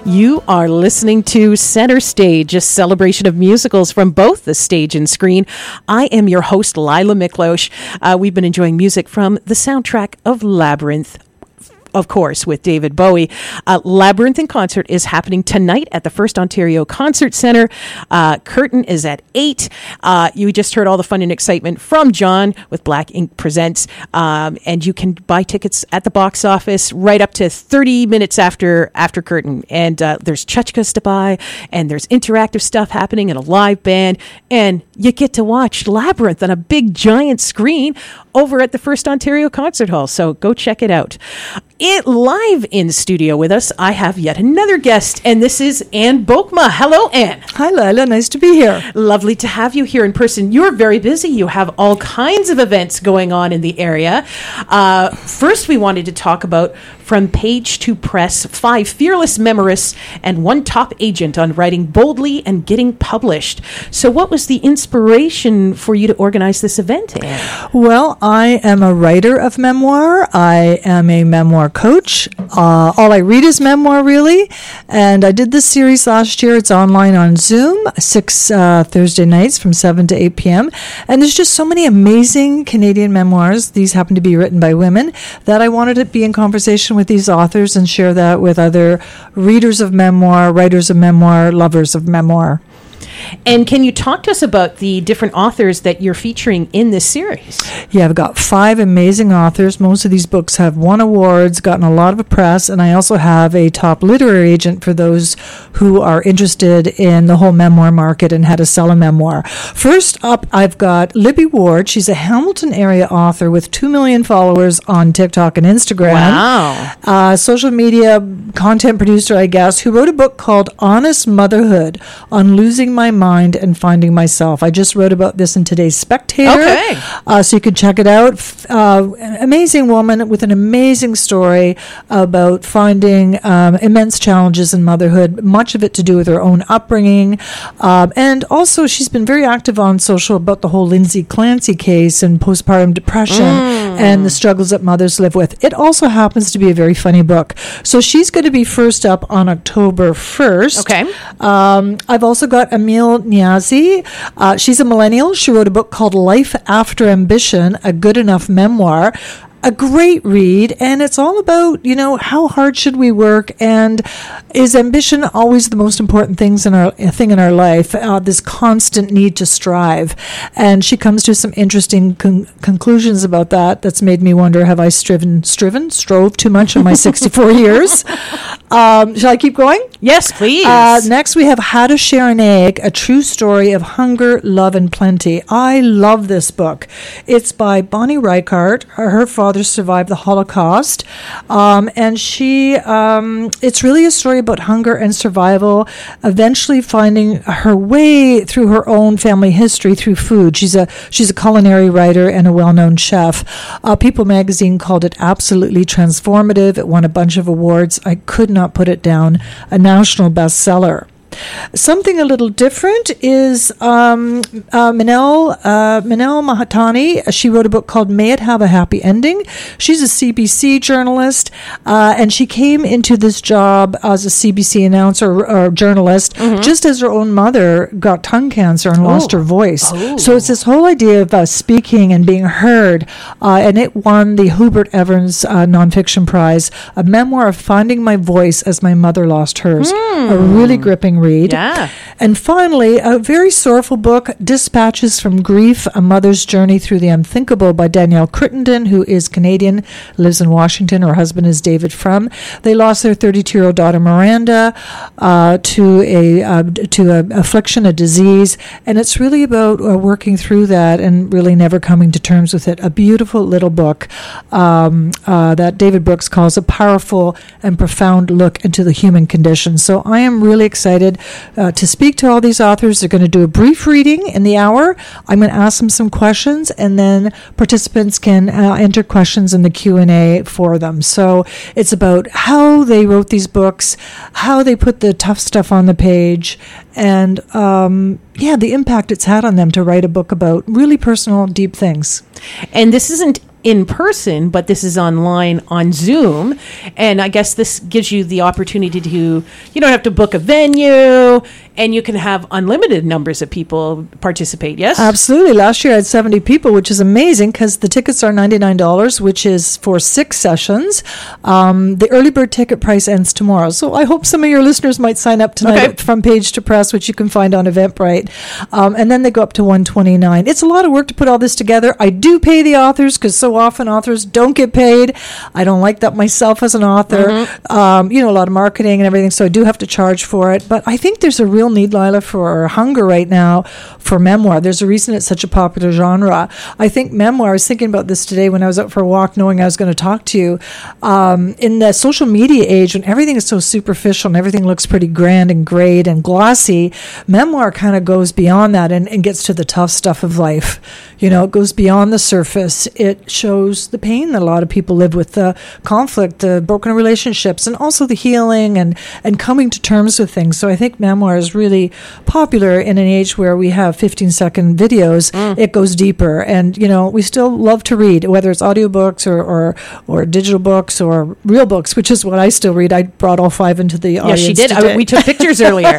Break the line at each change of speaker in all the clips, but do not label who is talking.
You are listening to Center Stage, a celebration of musicals from both the stage and screen. I am your host, Lila Miklosh. We've been enjoying music from the soundtrack of Labyrinth, of course, with David Bowie. Labyrinth in Concert is happening tonight at the First Ontario Concert Centre. Curtain is at 8. You just heard all the fun and excitement from John with Black Ink Presents. And you can buy tickets at the box office right up to 30 minutes after Curtain. And there's tchotchkes to buy, and there's interactive stuff happening and a live band. And you get to watch Labyrinth on a big giant screen over at the First Ontario Concert Hall. So go check it out. Live in studio with us, I have yet another guest, and this is Anne Bokma. Hello, Anne.
Hi, Lila. Nice to be here.
Lovely to have you here in person. You're very busy. You have all kinds of events going on in the area. First, we wanted to talk about From Page to Press, 5 fearless memorists and 1 top agent on writing boldly and getting published. So what was the inspiration for you to organize this event, Anne?
Well, I am a writer of memoir. I am a memoir coach. All I read is memoir, really. And I did this series last year. It's online on Zoom, 6 Thursday nights from 7 to 8 p.m. And there's just so many amazing Canadian memoirs. These happen to be written by women that I wanted to be in conversation with these authors and share that with other readers of memoir, writers of memoir, lovers of memoir.
And can you talk to us about the different authors that you're featuring in this series?
Yeah, I've got 5 amazing authors. Most of these books have won awards, gotten a lot of press, and I also have a top literary agent for those who are interested in the whole memoir market and how to sell a memoir. First up, I've got Libby Ward. She's a Hamilton area author with 2 million followers on TikTok and Instagram.
Wow.
Social media content producer, I guess, who wrote a book called Honest Motherhood on Losing My Mind and Finding Myself. I just wrote about this in today's Spectator.
Okay.
So you can check it out. An amazing woman with an amazing story about finding immense challenges in motherhood, much of it to do with her own upbringing. And also she's been very active on social about the whole Lindsay Clancy case and postpartum depression and the struggles that mothers live with. It also happens to be a very funny book. So she's going to be first up on October 1st.
Okay.
I've also got Emil Niazi. She's a millennial. She wrote a book called Life After Ambition, a good enough memoir. A great read, and it's all about, how hard should we work, and is ambition always the most important thing in our life, this constant need to strive. And she comes to some interesting conclusions about that. That's made me wonder, have I strove too much in my 64 years? Shall I keep going?
Yes, please.
Next, we have How to Share an Egg, a true story of hunger, love, and plenty. I love this book. It's by Bonnie Reichart. Her father survived the Holocaust, and she it's really a story about hunger and survival, eventually finding her way through her own family history through food. She's a culinary writer and a well-known chef. People magazine called it absolutely transformative. It won a bunch of awards. I could not put it down. A national bestseller. Something a little different is Manal Mahatani. She wrote a book called May It Have a Happy Ending. She's a CBC journalist, and she came into this job as a CBC announcer or journalist just as her own mother got tongue cancer and lost her voice. So it's this whole idea of speaking and being heard, and it won the Hubert Evans Nonfiction Prize, a memoir of finding my voice as my mother lost hers. A really gripping read.
Yeah.
And finally, a very sorrowful book, Dispatches from Grief, A Mother's Journey Through the Unthinkable by Danielle Crittenden, who is Canadian, lives in Washington. Her husband is David Frum. They lost their 32-year-old daughter, Miranda, to a affliction, a disease. And it's really about working through that and really never coming to terms with it. A beautiful little book that David Brooks calls a powerful and profound look into the human condition. So I am really excited to speak to all these authors. They're going to do a brief reading in the hour. I'm going to ask them some questions, and then participants can enter questions in the Q&A for them. So it's about how they wrote these books, how they put the tough stuff on the page, and the impact it's had on them to write a book about really personal, deep things.
And this isn't in person, but this is online on Zoom. And I guess this gives you the opportunity to, you don't have to book a venue, and you can have unlimited numbers of people participate, yes?
Absolutely. Last year I had 70 people, which is amazing because the tickets are $99, which is for 6 sessions. The early bird ticket price ends tomorrow. So I hope some of your listeners might sign up tonight from Page to Press, which you can find on Eventbrite. And then they go up to $129. It's a lot of work to put all this together. I do pay the authors because so often authors don't get paid. I don't like that myself as an author. A lot of marketing and everything, so I do have to charge for it. But I think there's a real need, Lila, for hunger right now for memoir. There's a reason it's such a popular genre. I think memoir, I was thinking about this today when I was out for a walk knowing I was going to talk to you. In the social media age, when everything is so superficial and everything looks pretty grand and great and glossy, memoir kind of goes beyond that and gets to the tough stuff of life. It goes beyond the surface. It shows the pain that a lot of people live with, the conflict, the broken relationships, and also the healing and coming to terms with things. So I think memoir is really popular in an age where we have 15-second videos. It goes deeper. And, we still love to read, whether it's audiobooks or digital books or real books, which is what I still read. I brought all 5 into the audience.
Yes, she did. We took pictures earlier.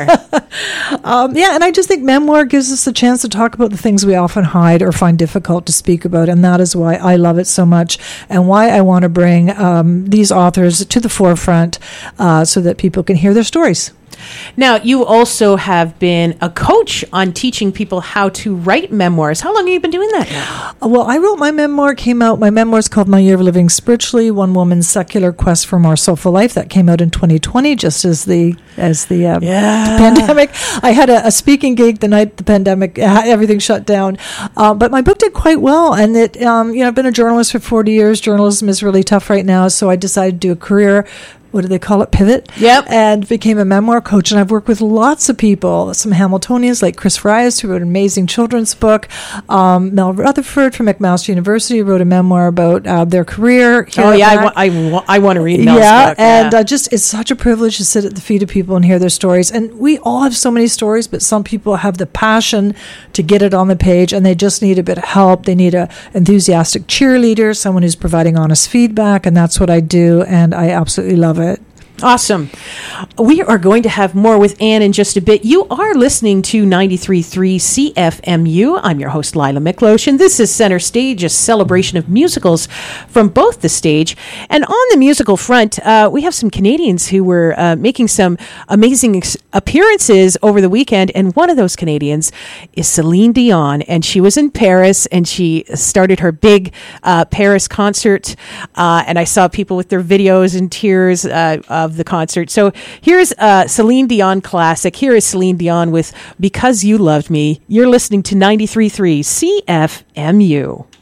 And I just think memoir gives us a chance to talk about the things we often hide or find difficult to speak about. And that is why I love it so much and why I want to bring these authors to the forefront so that people can hear their stories.
Now, you also have been a coach on teaching people how to write memoirs. How long have you been doing that now?
Well, I wrote my memoir, my memoir is called My Year of Living Spiritually, One Woman's Secular Quest for More Soulful Life. That came out in 2020, just as the pandemic. I had a speaking gig the night the pandemic, everything shut down. But my book did quite well. And I've been a journalist for 40 years. Journalism is really tough right now. So I decided to do a career, what do they call it, pivot?
Yep.
And became a memoir coach. And I've worked with lots of people, some Hamiltonians like Chris Rias, who wrote an amazing children's book. Mel Rutherford from McMaster University wrote a memoir about their career.
I want to read Mel's book.
And it's such a privilege to sit at the feet of people and hear their stories. And we all have so many stories, but some people have the passion to get it on the page, and they just need a bit of help. They need an enthusiastic cheerleader, someone who's providing honest feedback, and that's what I do, and I absolutely love it.
Awesome. We are going to have more with Anne in just a bit. You are listening to 93.3 CFMU. I'm your host, Lila Miklosh, and this is Center Stage, a celebration of musicals from both the stage. And on the musical front, we have some Canadians who were making some amazing appearances over the weekend, and one of those Canadians is Celine Dion, and she was in Paris, and she started her big Paris concert, and I saw people with their videos and tears of the concert. So here's a Celine Dion classic. Here is Celine Dion with Because You Loved Me. You're listening to 93.3 CFMU.